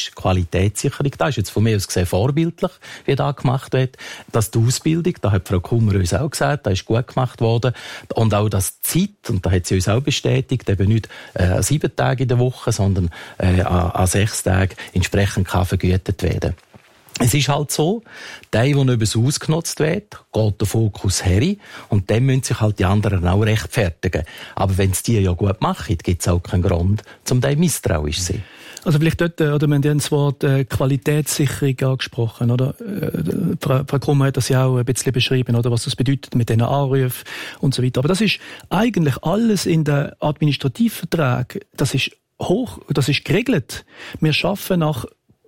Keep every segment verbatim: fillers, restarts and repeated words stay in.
ist Qualitätssicherung. Das ist jetzt von mir aus gesehen vorbildlich, wie das gemacht wird. Dass die Ausbildung, da hat Frau Kummer uns auch gesagt, das ist gut gemacht worden. Und auch das Zeit, und da hat sie uns auch bestätigt, eben nicht äh, sieben Tage in der Woche, sondern äh, an, an sechs Tagen entsprechend kann vergütet werden. Es ist halt so, der, der nicht übers ausgenutzt wird, geht der Fokus her und dann müssen sich halt die anderen auch rechtfertigen. Aber wenn es die ja gut machen, gibt es auch keinen Grund, um dem misstrauisch zu sein. Also vielleicht dort, oder wir haben das Wort äh, Qualitätssicherung angesprochen, oder? Äh, Frau, Frau Kummer hat das ja auch ein bisschen beschrieben, oder? Was das bedeutet mit diesen Anrufen und so weiter. Aber das ist eigentlich alles in den Administrativverträgen, das ist hoch, das ist geregelt. Wir arbeiten nach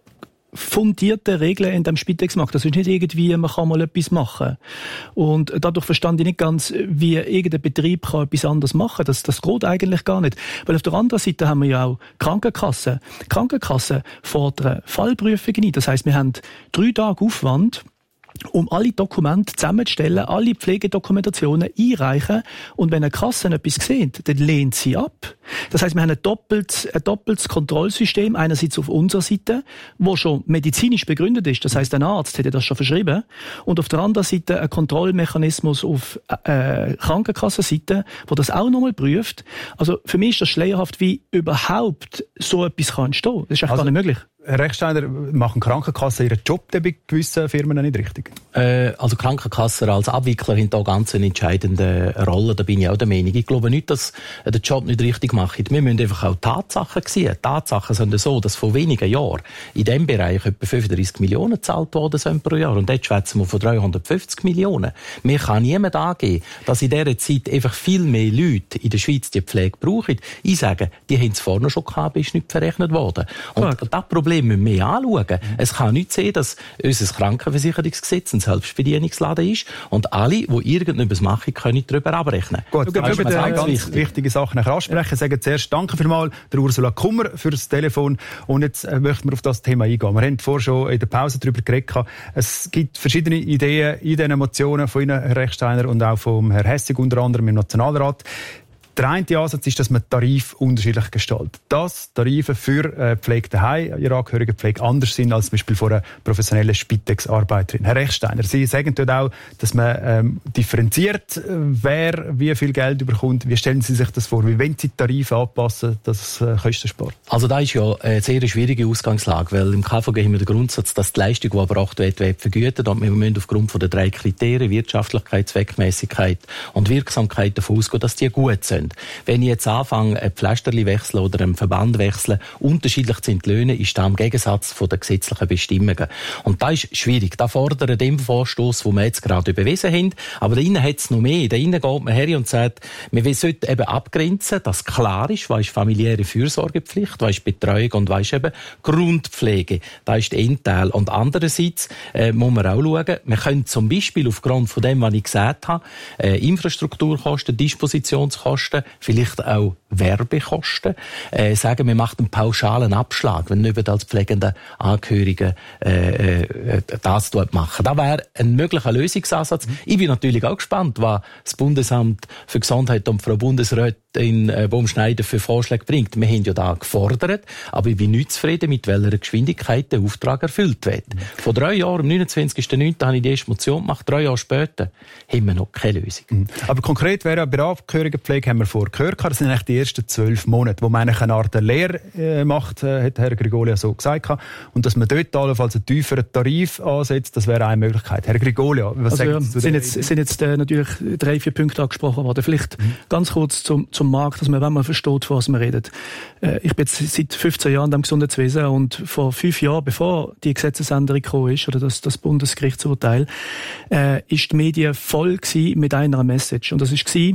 fundierte Regeln in dem Spitex-Markt. Das ist nicht irgendwie, man kann mal etwas machen. Und dadurch verstand ich nicht ganz, wie irgendein Betrieb kann etwas anderes machen. Das, das geht eigentlich gar nicht. Weil auf der anderen Seite haben wir ja auch Krankenkassen. Krankenkassen fordern Fallprüfungen ein. Das heisst, wir haben drei Tage Aufwand, um alle Dokumente zusammenzustellen, alle Pflegedokumentationen einreichen. Und wenn eine Kasse etwas sieht, dann lehnt sie ab. Das heisst, wir haben ein doppeltes, ein doppeltes Kontrollsystem, einerseits auf unserer Seite, wo schon medizinisch begründet ist. Das heisst, ein Arzt hätte das schon verschrieben. Und auf der anderen Seite ein Kontrollmechanismus auf äh, Krankenkassenseite, wo das auch nochmal prüft. Also für mich ist das schleierhaft, wie überhaupt so etwas kann entstehen. Das ist echt also gar nicht möglich. Herr Rechsteiner, machen Krankenkassen ihren Job bei gewissen Firmen nicht richtig? Äh, also Krankenkassen als Abwickler haben da ganz eine entscheidende Rolle. Da bin ich auch der Meinung. Ich glaube nicht, dass äh, den Job nicht richtig machen. Wir müssen einfach auch Tatsachen sehen. Tatsachen sind so, dass vor wenigen Jahren in diesem Bereich etwa fünfunddreissig Millionen gezahlt worden sind pro Jahr. Und jetzt schwätzen wir von dreihundertfünfzig Millionen. Mir kann niemand angeben, dass in dieser Zeit einfach viel mehr Leute in der Schweiz die Pflege brauchen. Ich sage, die haben es vorne schon gehabt, ist nicht verrechnet worden. Und ja. Das Problem müssen wir anschauen. Mhm. Es kann nicht sein, dass unser Krankenversicherungsgesetz ein Selbstbedienungsladen ist und alle, die irgendetwas machen, können darüber abrechnen. Gut, das ist eine ganz wichtig. wichtige Sache nachher ansprechen. Ich sage zuerst danke vielmals der Ursula Kummer für das Telefon und jetzt äh, möchten wir auf das Thema eingehen. Wir haben vorher schon in der Pause darüber geredet. Es gibt verschiedene Ideen in diesen Motionen von Ihnen, Herr Rechsteiner, und auch vom Herrn Hessig, unter anderem im Nationalrat. Der eine Ansatz ist, dass man Tarif unterschiedlich gestaltet. Dass Tarife für äh, Pflege daheim, ihre Angehörigenpflege anders sind als zum Beispiel von einer professionellen Spitex-Arbeiterin. Herr Rechsteiner, Sie sagen dort auch, dass man ähm, differenziert, äh, wer wie viel Geld bekommt. Wie stellen Sie sich das vor? Wie wollen Sie die Tarife anpassen, dass es äh, Kosten spart? Also da ist ja eine sehr schwierige Ausgangslage, weil im K V G haben wir den Grundsatz, dass die Leistung, die erbracht wird, wird vergütet. Und wir müssen aufgrund von der drei Kriterien, Wirtschaftlichkeit, Zweckmäßigkeit und Wirksamkeit davon ausgehen, dass die gut sind. Wenn ich jetzt anfange, ein Pflasterli wechseln oder einen Verband wechseln, unterschiedlich sind die Löhne, ist das im Gegensatz von den gesetzlichen Bestimmungen. Und das ist schwierig. Da fordert dem Vorstoß, den wir jetzt gerade überwiesen haben. Aber da innen hat es noch mehr. Da innen geht man her und sagt, wir sollten eben abgrenzen, dass klar ist, was ist familiäre Fürsorgepflicht, was ist Betreuung und was ist eben Grundpflege. Da ist der Endteil. Und andererseits äh, muss man auch schauen, wir können zum Beispiel aufgrund von dem, was ich gesagt habe, äh, Infrastrukturkosten, Dispositionskosten, vielleicht auch Werbekosten, äh, sagen, wir machen einen pauschalen Abschlag, wenn nicht als pflegende Angehörige äh, äh, das machen. Das wäre ein möglicher Lösungsansatz. Mhm. Ich bin natürlich auch gespannt, was das Bundesamt für Gesundheit und Frau Bundesrätin äh, Baumschneider für Vorschläge bringt. Wir haben ja da gefordert, aber ich bin nicht zufrieden, mit welcher Geschwindigkeit der Auftrag erfüllt wird. Mhm. Vor drei Jahren, am neunundzwanzigsten neunten habe ich die erste Motion gemacht. Drei Jahre später haben wir noch keine Lösung. Mhm. Aber konkret wäre bei der Angehörigenpflege, haben wir vorher gehört, das sind eigentlich die ersten zwölf Monate, wo man eigentlich eine Art Lehre äh, macht, äh, hat Herr Grigolia so gesagt. Und dass man dort allenfalls einen tieferen Tarif ansetzt, das wäre eine Möglichkeit. Herr Grigolia, was also, sagen Sie ja, zu sind jetzt, sind jetzt äh, natürlich drei, vier Punkte angesprochen worden. Vielleicht mhm. ganz kurz zum, zum Markt, dass man, wenn man versteht, von was man redet. Äh, ich bin jetzt seit fünfzehn Jahren im Gesundheitswesen und vor fünf Jahren, bevor die Gesetzesänderung gekommen ist, oder das, das Bundesgerichtsurteil, äh, ist die Medien voll gewesen mit einer Message. Und das war,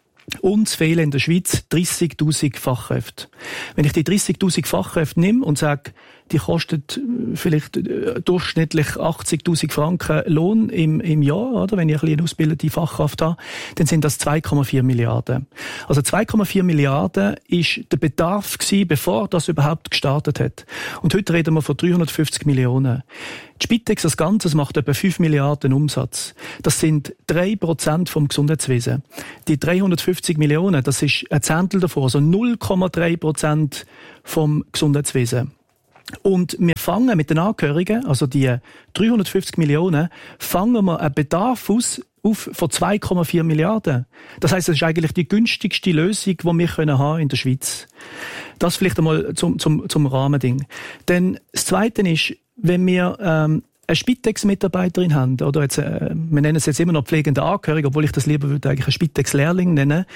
uns fehlen in der Schweiz dreissigtausend Fachkräfte. Wenn ich die dreissigtausend Fachkräfte nehme und sage, die kostet vielleicht durchschnittlich achtzigtausend Franken Lohn im, im Jahr, oder? Wenn ich eine ausgebildete Fachkraft habe, dann sind das zwei Komma vier Milliarden. Also zwei Komma vier Milliarden ist der Bedarf gewesen, bevor das überhaupt gestartet hat. Und heute reden wir von dreihundertfünfzig Millionen. Die Spitex als Ganzes macht etwa fünf Milliarden Umsatz. Das sind drei Prozent vom Gesundheitswesen. Die dreihundertfünfzig Millionen, das ist ein Zehntel davon, also null Komma drei Prozent vom Gesundheitswesen. Und wir fangen mit den Angehörigen, also die dreihundertfünfzig Millionen, fangen wir einen Bedarf aus auf von zwei Komma vier Milliarden. Das heisst, das ist eigentlich die günstigste Lösung, die wir können haben in der Schweiz. Das vielleicht einmal zum, zum, zum Rahmending. Dann das Zweite ist, wenn wir ähm, eine Spitex-Mitarbeiterin haben, oder jetzt, äh, wir nennen es jetzt immer noch pflegende Angehörige, obwohl ich das lieber würde eigentlich einen Spitex-Lehrling nennen.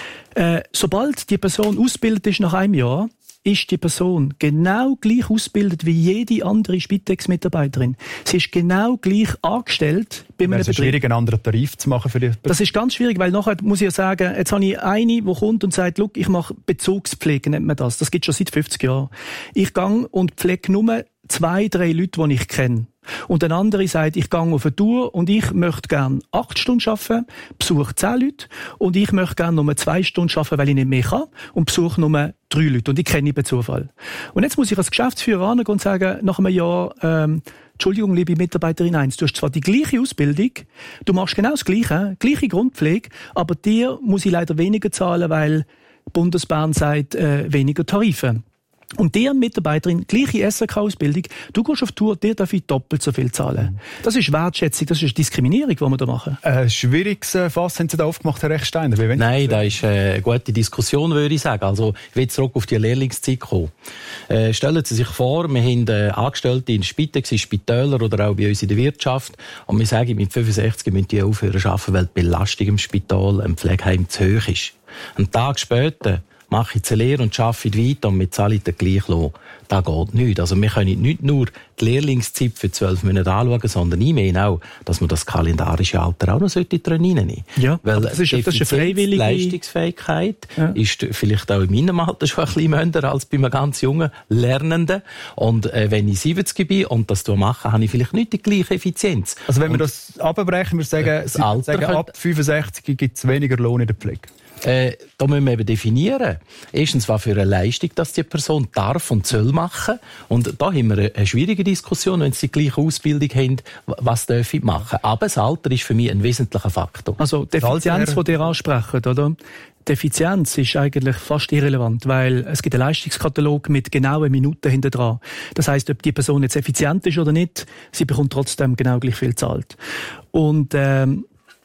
Äh, sobald die Person ausgebildet ist nach einem Jahr, ist die Person genau gleich ausgebildet wie jede andere Spitex-Mitarbeiterin. Sie ist genau gleich angestellt bei einem Betrieb. Es ist schwierig, einen anderen Tarif zu machen für die Betrieb. Das ist ganz schwierig, weil nachher muss ich ja sagen, jetzt habe ich eine, die kommt und sagt, look, ich mache Bezugspflege, nennt man das. Das gibt es schon seit fünfzig Jahren. Ich gehe und pflege nur zwei, drei Leute, die ich kenne. Und ein anderer sagt, ich gehe auf eine Tour und ich möchte gerne acht Stunden arbeiten, besuche zehn Leute und ich möchte gerne nur zwei Stunden arbeiten, weil ich nicht mehr kann und besuche nur drei Leute und ich kenne bei Zufall. Und jetzt muss ich als Geschäftsführer angehen und sagen, nach einem Jahr, ähm, Entschuldigung, liebe Mitarbeiterin eins, du hast zwar die gleiche Ausbildung, du machst genau das Gleiche, gleiche Grundpflege, aber dir muss ich leider weniger zahlen, weil Bundesbahn sagt, äh, weniger Tarife. Und der Mitarbeiterin, gleiche S R K-Ausbildung, du gehst auf Tour, dir darf ich doppelt so viel zahlen. Das ist Wertschätzung, das ist Diskriminierung, die wir da machen. Ein äh, schwieriges äh, Fass haben Sie da aufgemacht, Herr Rechsteiner? Nein, das ist äh, eine gute Diskussion, würde ich sagen. Also, ich will zurück auf die Lehrlingszeit kommen. Äh, stellen Sie sich vor, wir haben äh, Angestellte in Spitex, in Spitälern oder auch bei uns in der Wirtschaft. Und wir sagen, mit fünfundsechzig müssen die aufhören zu arbeiten, weil die Belastung im Spital, im Pflegeheim zu hoch ist. Einen Tag später mache ich die Lehre und arbeite weiter und mit zahle ich den gleich Lohn. Das geht nicht. Also wir können nicht nur die Lehrlingszeit für zwölf Monate anschauen, sondern ich meine auch, dass man das kalendarische Alter auch noch drin reinnehmen sollte. Ja, weil das ist, das ist eine freiwillige Leistungsfähigkeit ja. ist vielleicht auch in meinem Alter schon ein bisschen minder als bei einem ganz jungen Lernenden. Und äh, wenn ich siebzig bin und das mache, habe ich vielleicht nicht die gleiche Effizienz. Also wenn wir und, das abbrechen, wir sagen, Sie sagen ab fünfundsechzig gibt es weniger Lohn in der Pflege. Äh, da müssen wir eben definieren. Erstens, was für eine Leistung dass die Person darf und soll machen. Und da haben wir eine, eine schwierige Diskussion, wenn sie die gleiche Ausbildung haben, was darf ich machen. Aber das Alter ist für mich ein wesentlicher Faktor. Also die Effizienz, die ihr ansprechen, oder? Die Effizienz ist eigentlich fast irrelevant, weil es gibt einen Leistungskatalog mit genauen Minuten hinter dran. Das heisst, ob die Person jetzt effizient ist oder nicht, sie bekommt trotzdem genau gleich viel zahlt. Und ähm,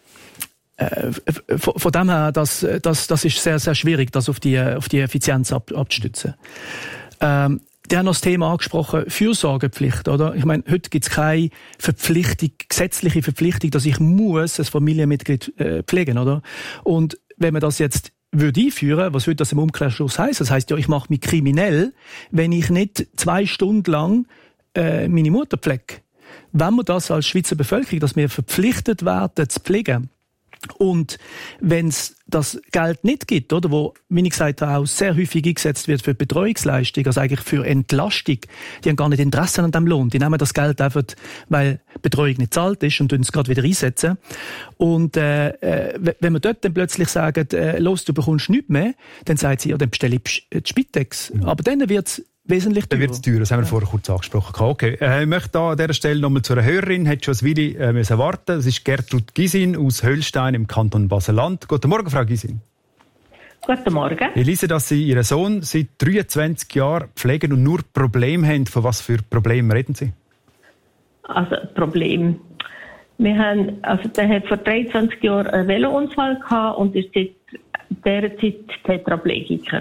Äh, von, von dem her, das, das, das ist sehr, sehr schwierig, das auf die, auf die Effizienz ab, abzustützen. Ähm, die haben noch das Thema angesprochen, Fürsorgepflicht, oder? Ich meine, heute gibt es keine Verpflichtung, gesetzliche Verpflichtung, dass ich muss ein Familienmitglied äh, pflegen, oder? Und wenn man das jetzt würde einführen, was würde das im Umkehrschluss heißen? Das heisst ja, ich mache mich kriminell, wenn ich nicht zwei Stunden lang äh, meine Mutter pflege. Wenn wir das als Schweizer Bevölkerung, dass wir verpflichtet werden zu pflegen, und wenn es das Geld nicht gibt, oder, wo, wie ich gesagt habe, auch sehr häufig eingesetzt wird für Betreuungsleistung, also eigentlich für Entlastung, die haben gar nicht Interesse an dem Lohn. Die nehmen das Geld einfach, weil Betreuung nicht zahlt ist und es gerade wieder einsetzen. Und äh, äh, wenn wir dort dann plötzlich sagen, äh, los, du bekommst nichts mehr, dann sagt sie, ja, dann bestelle ich die Spitex. Mhm. Aber dann wird es wesentlich teurer. Dann wird es teurer, das haben wir ja. vorher kurz angesprochen. Okay, äh, ich möchte da an dieser Stelle nochmal zu einer Hörerin, hat schon ein Weile äh, müssen warten. Das ist Gertrud Gysin aus Höllstein im Kanton Basel-Land. Guten Morgen, Frau Gysin. Guten Morgen. Ich lese, dass Sie Ihren Sohn seit dreiundzwanzig Jahren pflegen und nur Probleme haben. Von was für Problemen reden Sie? Also, Problem. Wir haben, also der hat vor dreiundzwanzig Jahren einen Velounfall gehabt und ist seit dieser Zeit Tetraplegiker.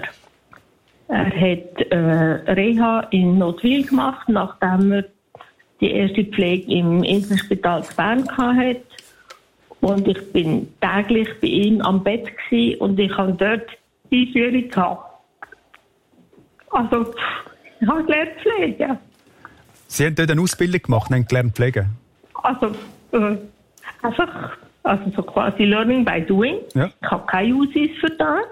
Er hat äh, Reha in Notwil gemacht, nachdem er die erste Pflege im Inselspital zu Bern hatte. Und ich bin täglich bei ihm am Bett gewesen und ich habe dort die Einführung gehabt. Also, ich habe gelernt pflegen. Sie haben dort eine Ausbildung gemacht und haben gelernt pflegen? Also, äh, einfach, also so quasi Learning by Doing. Ja. Ich habe keine Ausweis für das.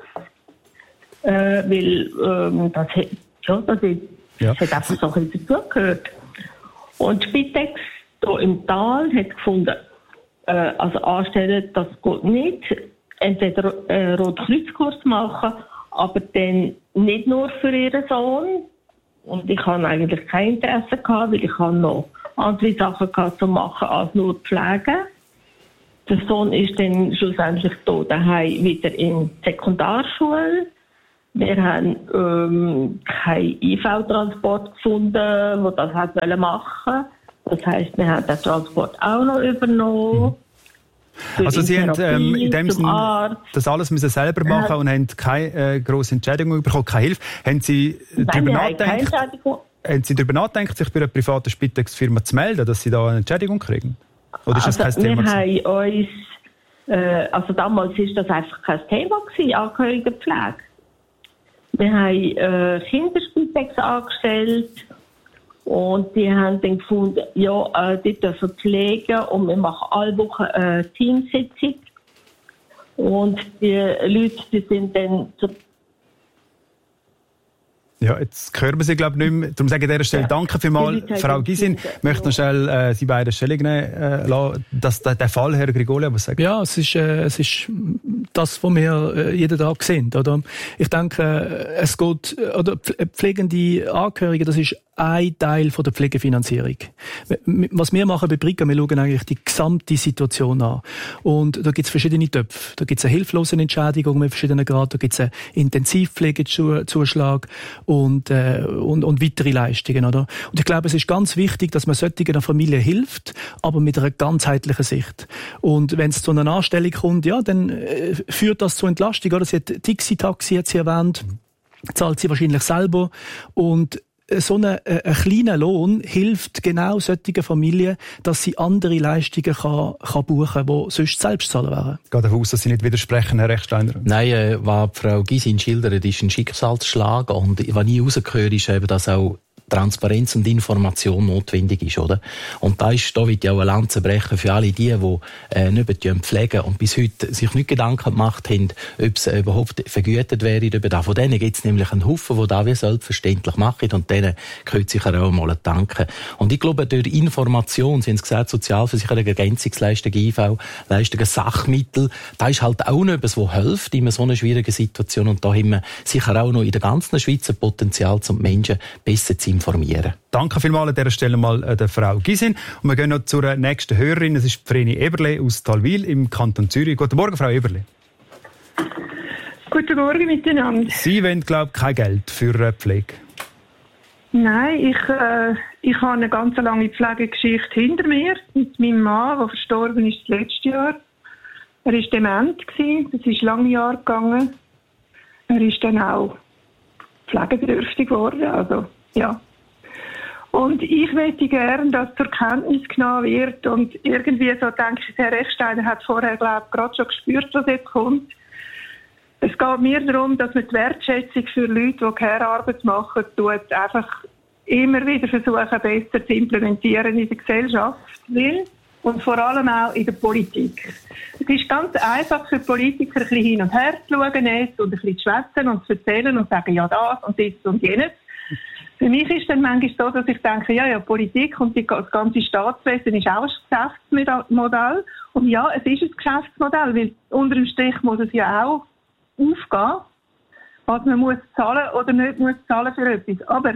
Äh, weil ähm, das, ja, das, ist, ja. das hat einfach so ein bisschen dazugehört. Und Spitex hier im Tal hat gefunden, äh, also anstellen, das geht nicht. Entweder einen Rotkreuzkurs machen, aber dann nicht nur für ihren Sohn. Und ich hatte eigentlich kein Interesse gehabt, weil ich habe noch andere Sachen gehabt zu machen als nur pflegen. Der Sohn ist dann schlussendlich hier daheim wieder in der Sekundarschule. Wir haben ähm, keinen I V-Transport gefunden, der das hat machen wollte. Das heisst, wir haben den Transport auch noch übernommen. Mhm. Also Sie haben ähm, in dem Sinne das alles müssen selber machen ja. und haben keine äh, grosse Entschädigung bekommen, keine Hilfe. Haben Sie darüber nachgedacht, haben Sie darüber nachgedacht, sich bei einer privaten Spitex-Firma zu melden, dass Sie da eine Entschädigung kriegen? Oder ist also das kein Thema? Wir haben uns, äh, also damals war das einfach kein Thema gewesen, Angehörigenpflege. Wir haben äh, Kinderspitex angestellt und die haben dann gefunden, ja, äh, die dürfen pflegen und wir machen alle Wochen eine Teamsitzung. Und die Leute, die sind dann zur Ja, jetzt hören wir Sie, glaube ich, nicht mehr. Darum sage ich an dieser Stelle ja. Danke vielmals, Frau Gysin. Ich möchte noch schnell äh, Sie beide Stellung nehmen äh, lassen, dass der, der Fall, Herr Grigoli, was sagt? Ja, es ist, äh, es ist das, was wir äh, jeden Tag sehen. Oder? Ich denke, äh, es geht, oder pflegende Angehörige, das ist ein Teil von der Pflegefinanzierung. Was wir machen bei Brika, wir schauen eigentlich die gesamte Situation an. Und da gibt es verschiedene Töpfe. Da gibt es eine Hilflosenentschädigung mit verschiedenen Graden, da gibt es einen Intensivpflegezuschlag und, äh, und, und weitere Leistungen. Oder? Und ich glaube, es ist ganz wichtig, dass man solchen einer Familie hilft, aber mit einer ganzheitlichen Sicht. Und wenn es zu einer Anstellung kommt, ja, dann äh, führt das zu Entlastung. Oder? Sie hat Dixie-Taxi hat sie erwähnt, zahlt sie wahrscheinlich selber. Und so ein, ein kleiner Lohn hilft genau solchen Familien, dass sie andere Leistungen kann, kann buchen kann, die sonst selbst zahlen wären. Ich gehe davon aus, dass Sie nicht widersprechen, Herr Rechsteiner. Nein, äh, was Frau Gysin schildert, ist ein Schicksalsschlag. Und was ich rausgehört, ist eben, dass auch Transparenz und Information notwendig ist, oder? Und da ist, da wird ja auch eine Lanze brechen für alle die, die äh, nicht pflegen und bis heute sich nicht Gedanken gemacht haben, ob es äh, überhaupt vergütet wäre. Von denen gibt es nämlich einen Haufen, die das wie selbstverständlich machen und denen gehört sicher auch mal danken. Und ich glaube, durch Information, Sie haben es gesagt, Sozialversicherung, Ergänzungsleistungen, I V-Leistungen, Sachmittel, da ist halt auch noch etwas, was hilft in so einer schwierigen Situation. Und da haben wir sicher auch noch in der ganzen Schweiz ein Potenzial, um die Menschen besser zu informieren. Danke vielmals an dieser Stelle mal der Frau Gysin. Und wir gehen noch zur nächsten Hörerin. Das ist Vreni Eberle aus Talwil im Kanton Zürich. Guten Morgen, Frau Eberle. Guten Morgen miteinander. Sie wollen, glaube ich, kein Geld für Pflege. Nein, ich, äh, ich habe eine ganz lange Pflegegeschichte hinter mir mit meinem Mann, der verstorben ist letztes Jahr. Er war dement, das ist lange Jahre gegangen. Er ist dann auch pflegebedürftig geworden, also ja. Und ich möchte gerne, dass zur Kenntnis genommen wird und irgendwie so denke ich, Herr Rechsteiner hat vorher, glaube ich, gerade schon gespürt, was jetzt kommt. Es geht mir darum, dass man die Wertschätzung für Leute, die Care-Arbeit machen, tut, einfach immer wieder versuchen, besser zu implementieren in der Gesellschaft will und vor allem auch in der Politik. Es ist ganz einfach für Politiker ein bisschen hin und her zu schauen jetzt und ein bisschen zu schwätzen und zu erzählen und sagen, ja das und das und jenes. Für mich ist es dann manchmal so, dass ich denke, ja, ja, Politik und die, das ganze Staatswesen ist auch ein Geschäftsmodell. Und ja, es ist ein Geschäftsmodell, weil unter dem Strich muss es ja auch aufgehen, was man muss zahlen oder nicht muss zahlen für etwas. Aber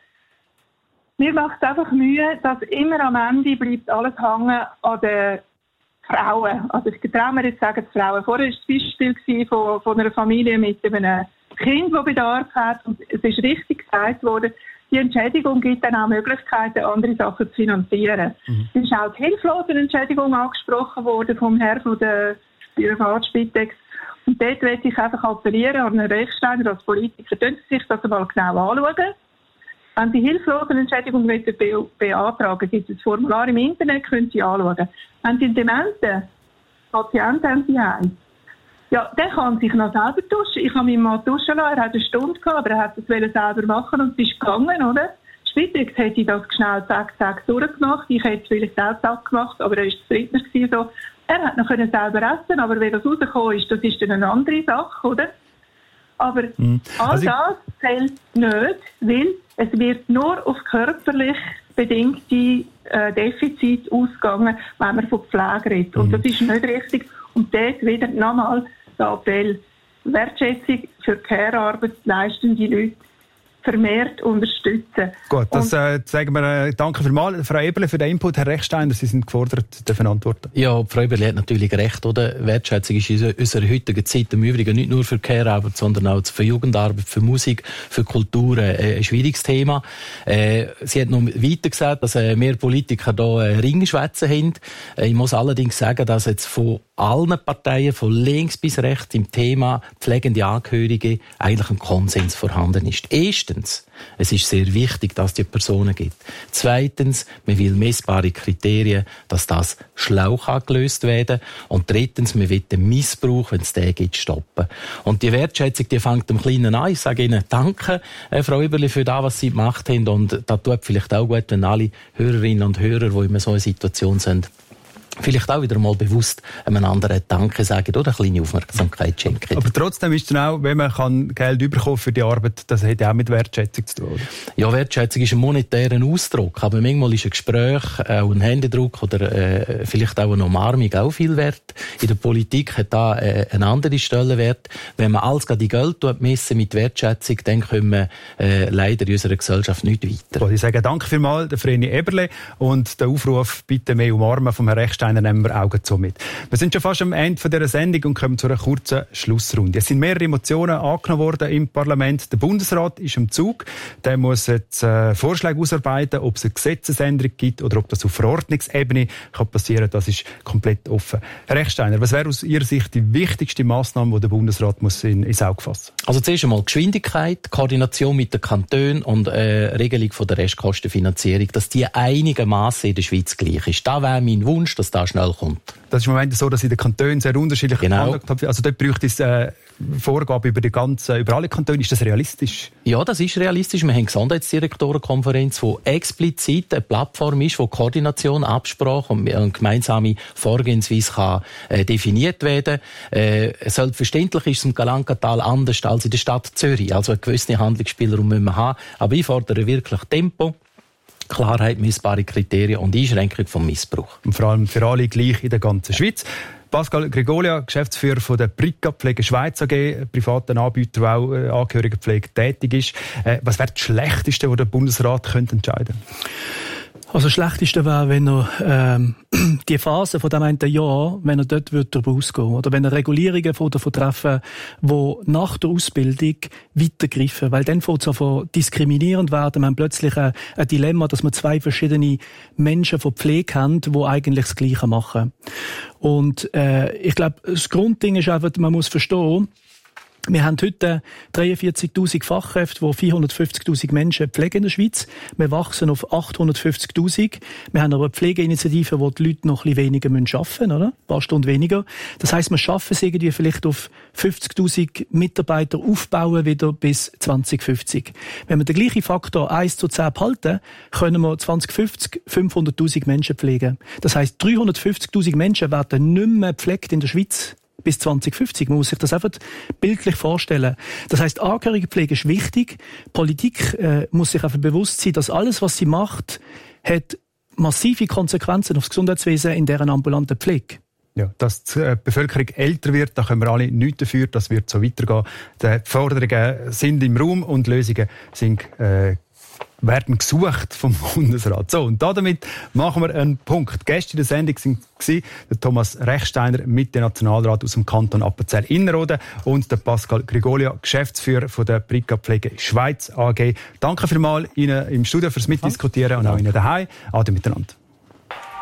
mir macht es einfach Mühe, dass immer am Ende bleibt alles hängen an den Frauen. Also ich traue mir jetzt sagen, die Frauen. Vorher war das Beispiel von, von einer Familie mit einem Kind, das Bedarf hat. Und es ist richtig gesagt worden, die Entschädigung gibt dann auch Möglichkeiten, andere Sachen zu finanzieren. Mhm. Es ist auch die Hilflosenentschädigung angesprochen worden vom Herrn von der Privatspitex. Und dort möchte ich einfach appellieren an Herrn Rechsteiner als Politiker, können Sie sich das einmal genau anschauen. Wenn Sie Hilflosenentschädigung be- beantragen, gibt es ein Formular im Internet, können Sie anschauen. Wenn Sie einen dementen Patienten haben Sie heim, ja, der kann sich noch selber duschen. Ich habe meinen Mann duschen lassen, er hat eine Stunde gehabt, aber er hat das selber machen und es ist gegangen, oder? Spitex hätte ich das schnell zack, zack durchgemacht. Ich hätte es vielleicht auch zack gemacht, aber er war zufriedener gewesen, so. Er hat noch selber essen, aber wenn das rausgekommen ist, das ist dann eine andere Sache, oder? Aber mhm. all also das zählt nicht, weil es wird nur auf körperlich bedingte äh, Defizite ausgegangen, wenn man von Pflege redet. Mhm. Und das ist nicht richtig. Und dort wieder nochmal der Appell, Wertschätzung für Care-Arbeit leistende Leute vermehrt unterstützen. Gut, das äh, sagen wir, äh, danke vielmals. Frau Eberle für den Input. Herr Rechsteiner, Sie sind gefordert, dürfen antworten. Ja, Frau Eberle hat natürlich recht, oder? Wertschätzung ist in unserer heutigen Zeit im Übrigen nicht nur für Care-Arbeit, sondern auch für Jugendarbeit, für Musik, für Kultur äh, ein schwieriges Thema. Äh, sie hat noch weiter gesagt, dass äh, mehr Politiker da äh, Ringschwätze haben. Äh, ich muss allerdings sagen, dass jetzt von allen Parteien, von links bis rechts, im Thema pflegende Angehörige eigentlich ein Konsens vorhanden ist. Erstens, es ist sehr wichtig, dass es die Personen gibt. Zweitens, man will messbare Kriterien, dass das schlau gelöst werden kann. Und drittens, man will den Missbrauch, wenn es den gibt, stoppen. Und die Wertschätzung, die fängt am Kleinen an. Ich sage Ihnen danke, äh, Frau Eberle, für das, was Sie gemacht haben. Und das tut vielleicht auch gut, wenn alle Hörerinnen und Hörer, die in so einer Situation sind, vielleicht auch wieder mal bewusst einem anderen Danke sagen oder eine kleine Aufmerksamkeit schenken. Aber trotzdem ist es auch, wenn man kann Geld bekommen für die Arbeit, das hat ja auch mit Wertschätzung zu tun, oder? Ja, Wertschätzung ist ein monetärer Ausdruck, aber manchmal ist ein Gespräch, auch ein Händedruck oder äh, vielleicht auch eine Umarmung auch viel wert. In der Politik hat da äh, einen anderen Stellenwert. Wenn man alles gerade in Geld messen mit Wertschätzung, dann können wir äh, leider in unserer Gesellschaft nicht weiter. Ich sage danke vielmals, der Vreni Eberle, und der Aufruf, bitte mehr umarmen vom Herrn Rechsteiner, nehmen wir Augen zu mit. Wir sind schon fast am Ende dieser Sendung und kommen zu einer kurzen Schlussrunde. Es sind mehrere Emotionen angenommen worden im Parlament. Der Bundesrat ist im Zug. Der muss jetzt äh, Vorschläge ausarbeiten, ob es eine Gesetzesänderung gibt oder ob das auf Verordnungsebene kann passieren. Das ist komplett offen. Herr Rechsteiner, was wäre aus Ihrer Sicht die wichtigste Massnahme, die der Bundesrat muss in, ins Auge fassen muss? Also zuerst einmal Geschwindigkeit, Koordination mit den Kantonen und äh, Regelung von der Restkostenfinanzierung, dass die einigermaßen in der Schweiz gleich ist. Da wäre mein Wunsch, dass da schnell kommt. Das ist im Moment so, dass in den Kantonen sehr unterschiedlich gehandhabt wird. Also dort bräuchte es äh, Vorgabe über die ganze, über alle Kantone. Ist das realistisch? Ja, das ist realistisch. Wir haben eine Gesundheitsdirektorenkonferenz, die explizit eine Plattform ist, wo Koordination, Absprache und eine gemeinsame Vorgehensweise kann, äh, definiert werden. Äh, selbstverständlich ist es im Galankatal anders als in der Stadt Zürich. Also einen gewissen Handlungsspielraum müssen wir haben. Aber ich fordere wirklich Tempo, Klarheit, messbare Kriterien und Einschränkung vom Missbrauch. Und vor allem für alle gleich in der ganzen Schweiz. Pascal Gregolia, Geschäftsführer von der Brika Pflege Schweiz A G, privaten Anbieter, der auch äh, Angehörigenpflege tätig ist. Äh, was wäre das Schlechteste, was der Bundesrat könnte entscheiden könnte? Also das Schlechteste wäre, wenn er ähm, die Phase von dem einen Jahr, wenn er dort darüber ausgehen oder wenn er Regulierungen davon treffen, die nach der Ausbildung weitergreifen. Weil dann fängt es an von diskriminierend werden. Wir haben plötzlich ein, ein Dilemma, dass wir zwei verschiedene Menschen von Pflege haben, die eigentlich das Gleiche machen. Und äh, ich glaube, das Grundding ist einfach, man muss verstehen, wir haben heute dreiundvierzigtausend Fachkräfte, die vierhundertfünfzigtausend Menschen pflegen in der Schweiz. Wir wachsen auf achthundertfünfzigtausend. Wir haben aber eine Pflegeinitiative, wo die Leute noch ein bisschen weniger arbeiten müssen, oder? Ein paar Stunden weniger. Das heisst, wir schaffen es irgendwie vielleicht auf fünfzigtausend Mitarbeiter aufbauen wieder bis zwanzig fünfzig. Wenn wir den gleichen Faktor eins zu zehn behalten, können wir zwanzig fünfzig fünfhunderttausend Menschen pflegen. Das heisst, dreihundertfünfzigtausend Menschen werden nicht mehr gepflegt in der Schweiz bis zwanzig fünfzig. Man muss sich das einfach bildlich vorstellen. Das heisst, Angehörigepflege ist wichtig. Politik äh, muss sich einfach bewusst sein, dass alles, was sie macht, hat massive Konsequenzen aufs Gesundheitswesen in deren ambulanten Pflege. Ja, dass die Bevölkerung älter wird, da können wir alle nichts dafür, das wird so weitergehen. Die Forderungen sind im Raum und Lösungen sind äh, werden gesucht vom Bundesrat. So, und damit machen wir einen Punkt. Gäste der Sendung waren der Thomas Rechsteiner, Mitte Nationalrat aus dem Kanton Appenzell-Innerrhoden und der Pascal Gregolia, Geschäftsführer von der Brika Pflege Schweiz A G. Danke vielmals Ihnen im Studio fürs Mitdiskutieren und auch Ihnen daheim. Ade miteinander.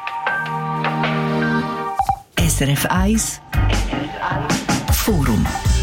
S R F eins Forum.